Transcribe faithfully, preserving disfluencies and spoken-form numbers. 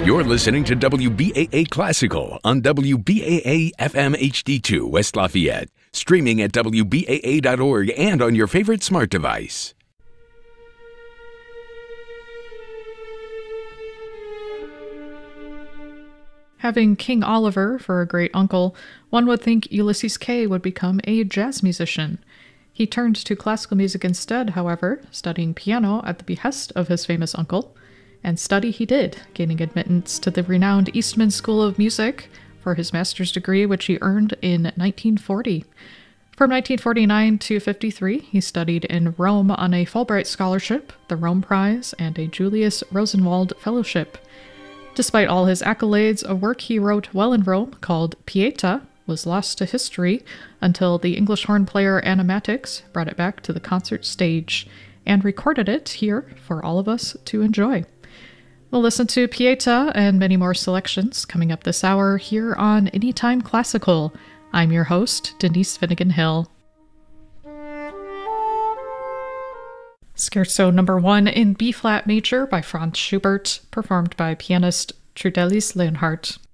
You're listening to W B A A Classical on W B A A F M H D two West Lafayette, streaming at W B A A dot org and on your favorite smart device. Having King Oliver for a great uncle, one would think Ulysses Kay would become a jazz musician. He turned to classical music instead, however, studying piano at the behest of his famous uncle. And study he did, gaining admittance to the renowned Eastman School of Music for his master's degree, which he earned in nineteen forty. From nineteen forty-nine to fifty-three, he studied in Rome on a Fulbright Scholarship, the Rome Prize, and a Julius Rosenwald Fellowship. Despite all his accolades, a work he wrote while in Rome, called Pieta, was lost to history until the English horn player Anna Matix brought it back to the concert stage and recorded it here for all of us to enjoy. We'll listen to Pieta and many more selections coming up this hour here on Anytime Classical. I'm your host, Denise Finnegan Hill. Scherzo number one in B-flat major by Franz Schubert, performed by pianist Trudelis Leonhardt.